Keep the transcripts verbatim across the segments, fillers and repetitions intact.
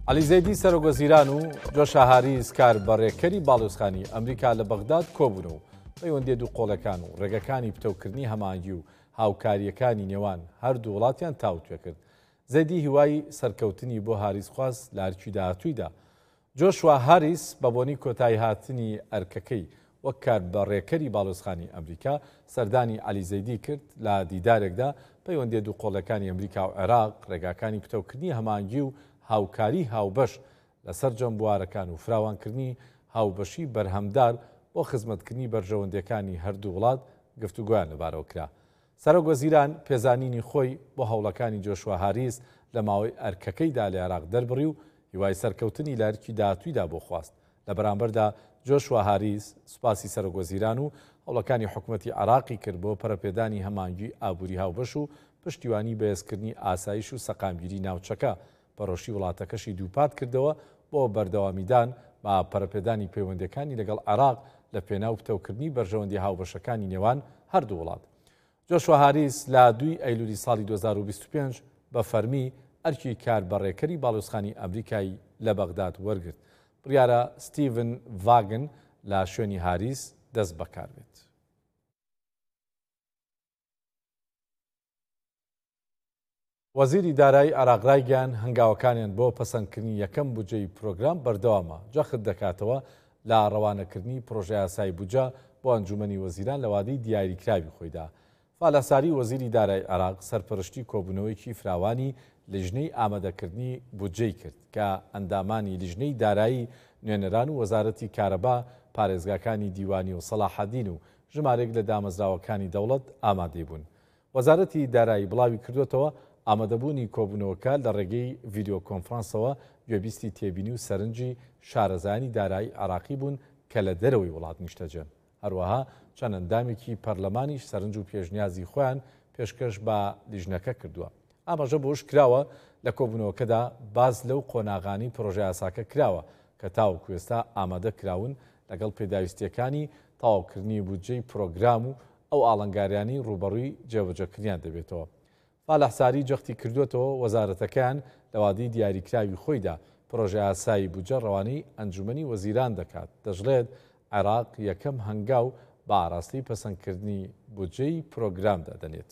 عەلیزەیدی سەرۆکوەزیران و جۆشا هاریس کاربەڕێکەری باڵوێزخانی ئەمریکا لە بەغداد کۆبوونەوە پەیوەندیە دووقۆڵەکان و ڕێگەکانی پتەوکردنی هەماهەنگی و هاوکاریەکانی نێوان هەردوو وڵاتیان تاوتوێ کرد. زەیدی هیوای سەرکەوتنی بۆ هاریس خواست لە ئەرکی داهاتوویدا. جۆشوا هاریس بە بۆنی کۆتایی هاتنی ئەرکەکەی وەک کاربەڕێکەری باڵوێزخانی ئەمریکا سەردانی عەلیزەیدی کرد لە دیدارێکدا پەیوەندیە دووقۆڵەکانی ئەمریکا و عێراق ڕێگاکانی پتەوکردنی هەماهەنگی و هاوکاری هاوبەش لەسەر جەمبوارەکان و فراوانکردنی هاوبەشی بەرهەمدار بۆ خزمەتکردنی بەرژەوەندەکانی هەردوو وڵات گفتوگویان لەبارەوە کرا. سەرۆکوەزیران پێزانینی خۆی بۆ هەوڵەکانی جۆشوا هاریس لە ماوەی ئەرکەکەیدا لە عێراق دەربڕی و هیوای سەرکەوتنی لە ئەرکی داهاتوویدا بۆ خواست. لە بەرامبەردا جۆشوا هاریس سوپاسی سەرۆکوەزیران و هەوڵەکانی حکوومەتی عێراقی کرد بۆ پەرەپێدانی هەماهەنگی ئابووری هاوبەش و پشتیوانی بەهێزکردنی ئاسایش و سەقامگیری ناوچەکە بەڕۆشی وڵاتەکەشی دووپات کردەوە بۆ بەردەوامیدان بە پەرەپێدانی پەیوەندیەکانی لەگەڵ عێراق لە پێناو پتەوکردنی بەرژەوەندی هاوبەشەکانی نێوان هەردوو وڵات. جۆشوا هاریس لە دووی ئەیلولی ساڵی دوو هەزار و بیست و پێنج بە فەرمی ئەرکی کاربەڕێکەری باڵوێزخانی ئەمریکای لە بەغداد وەرگرت. بڕیارە ستیڤن ڤاگن لە شوێنی هاریس دەست بەکار بێت. وەزیری دارایی عێراق ڕایگەیاند هەنگاوەکانیان بۆ پەسەندکردنی یەکەم بودجەی پرۆگرام بەردەوامە جەخت دەکاتەوە لە ڕەوانەکردنی پرۆژەی یاسای بودجە بۆ ئەنجومەنی وەزیران لە وادەی دیاریکراوی خۆیدا. فالاساری وەزیری دارایی عێراق سەرپەرشتی کۆبوونەوەیەکی فراوانی لیژنەی ئامادەکردنی بودجەی کرد کە ئەندامانی لیژنەی دارایی نوێنەران و وەزارەتی کارەبا پارێزگاکانی دیوانی و سەلاحەدین و ژمارەیەک لە دامەزراوەکانی دەوڵەت ئامادەی بوون. وەزارەتی دارایی بڵاوی کردوێتەوە ئامادەبوونی کۆبوونەوەکە لە ڕێگەی ڤیدیۆ کۆنفرانسەوە گوێبیستی تێبینی و سەرنجی شارەزانی دارایی عێراقی بوون کە لە دەرەوەی وڵات نیشتەجێن. هەروەها چەند ئەندامێکی پەرلەمانیش سەرنج و پێشنیازی خۆیان پێشکەش بە لیژنەکە کردووە. ئاماژە بۆش کراوە لە کۆبوونەوەکەدا باز لەو قۆناغانی پرۆژە یاساکە کراوە کە تاوەکو ئێستا ئامادە کراون لەگەڵ پێداویستیەکانی تاواوکردنی بودجەی پرۆگرام و ئەو ئاڵنگاریانی ڕوبەڕووی جێبەجێکردنیان دەبێتەوە. فالەحساری جەختی کردوێتەوە وەزارەتەکان لە وادەی دیاریکراوی خۆیدا پرۆژە یاسایی بودجە ڕەوانەی ئەنجومەنی وەزیران دەکات. دەژڵێت عێراق یەکەم هەنگاو بە ئاڕاستی پەسەندکردنی بودجەی پرۆگرامدا دەنێت.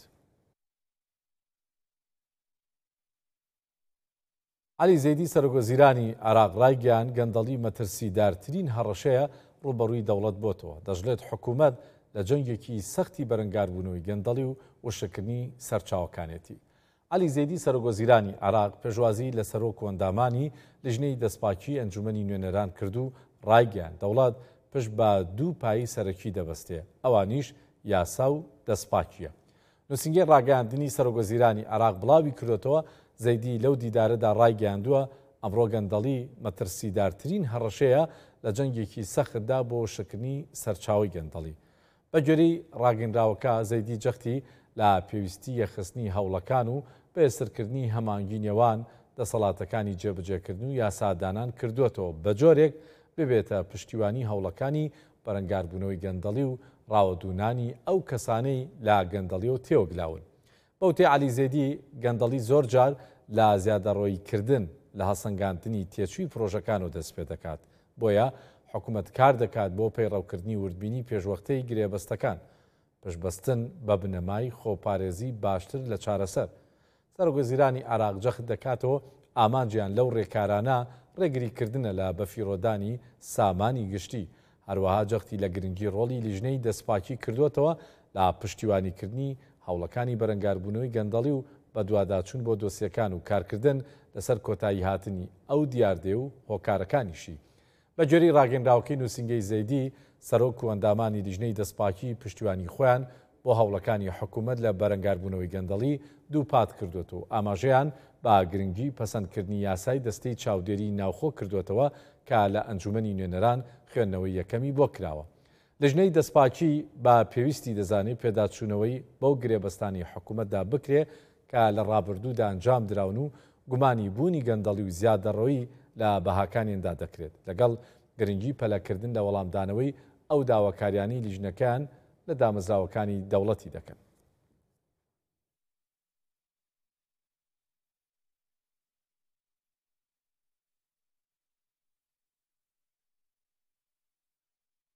عەلیزەیدی سەرۆکوەزیرانی عێراق ڕایگەیاند گەندەڵی مەترسیدارترین هەڕەشەیە ڕوبەڕووی دەوڵەت بۆتەوە. دەژڵێت حکوومەت لە جەنگێکی سەختی بەرەنگاربوونەوەی گەندەڵی و وشەکردنی سەرچاوەکانێتی. عەلیزەیدی سەرۆکوەزیرانی عێراق پێشوازی لە سەرۆک و ئەندامانی لیژنەی دەستپاکی ئەنجومەنی نوێنەران کرد و ڕایگەیاند دەوڵەت پشت بە دوو پایی سەرەکی دەبەستێ، ئەوانیش یاسا و دەستپاکیە. نووسینگەی ڕاگەیاندنی سەرۆکوەزیرانی عێراق بڵاوی کردوێتەوە. زەیدی لەو دیدارەدا ڕایگەیاندووە ئەمڕۆ گەندەڵی مەترسیدارترین هەڕەشەیە لە جەنگێکی سەختدا بۆ وشەکردنی سەرچاوی گەندەڵی. بە گوێرەی ڕاگەیاندراوەکە زەیدی جەختی لە پێویستی یەخستنی هەوڵەکان و بەێسترکردنی هەماهەنگی نێوان دەسەڵاتەکانی جێبەجێکردن و یاسادانان کردوێتەوە بە جۆرێک ببێتە پشتیوانی هەوڵەکانی بەرەنگاربوونەوەی گەندەڵی و ڕاوەدوونانی ئەو کەسانەی لە گەندەڵیەوە تێوەگلاون. بەوتێ عەلیزەیدی گەندەڵی زۆر جار لە زیادەڕۆیکردن لە هەسەنگاندنی تێچووی پرۆژەکان و دەست پێ دەکات. بۆیە حکوومەت کار دەکات بۆ پەیڕەوکردنی وردبینی پێشوەختەی گرێبەستەکان، پشتبەستن بە بنەمای خۆپارێزی باشتر لە چارەسەر. سەرۆکوەزیرانی عێراق جەخت دەکاتەوە ئامانجیان لەو ڕێکارانە ڕێگریکردنە لە بەفیڕۆدانی سامانی گشتی. هەروەها جەختی لە گرنگی ڕۆڵی لیژنەی دەستپاکی کردوێتەوە لە پشتیوانیکردنی هەوڵەکانی بەرەنگاربوونەوەی گەندەڵی و بە دوواداچوون بۆ دۆسیەکان و کارکردن لەسەر کۆتایی هاتنی ئەو دیاردێ و هۆکارەکانیشی. بە گوێرەی ڕاگەیاندراوەکەی نووسینگەی زەیدی سەرۆک و ئەندامانی لیژنەی دەستپاکی پشتیوانی خۆیان بۆ هەوڵەکانی حکوومەت لە بەرەنگاربوونەوەی گەندەڵی دووپات کردوێتەوە. ئاماژەیان بە گرنگی پەسەندکردنی یاسای دەستەی چاودێری ناوخۆ کردوێتەوە کە لە ئەنجومەنی نوێنەران خوێندنەوەی یەکەمی بۆ کراوە. لیژنەی دەستپاکی بە پێویستی دەزانێت پێداچوونەوەی بەو گرێبەستانی حکوومەتدا بکرێ کە لە ڕابردوودا ئەنجام دراون و گومانی بوونی گەندەڵی و زیادەڕەوی لە بەهاکانیاندا دەکرێت لەگەڵ گرنگی پەلەکردن لە وەڵامدانەوەی ئەو داواکاریانی لیژنەکان لە دامەزراوەکانی دەوڵەتی دەکەن.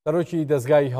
سەرۆکی دەزگای